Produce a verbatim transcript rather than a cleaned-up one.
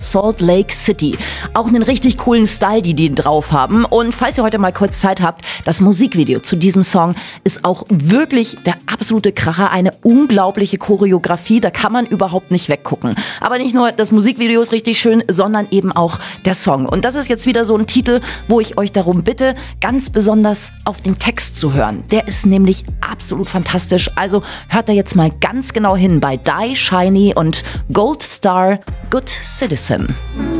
Salt Lake City. Auch einen richtig coolen Style, die die drauf haben. Und falls ihr heute mal kurz Zeit habt, das Musikvideo zu diesem Song ist auch wirklich der absolute Kracher. Eine unglaubliche Choreografie, da kann man überhaupt nicht weggucken. Aber nicht nur das Musikvideo ist richtig schön, sondern eben auch der Song. Und das ist jetzt wieder so ein Titel, wo ich euch darum bitte, ganz besonders auf den Text zu hören. Der ist nämlich absolut fantastisch. Also hört da jetzt mal ganz genau hin bei Die Shiny und Gold Star, Good Citizen.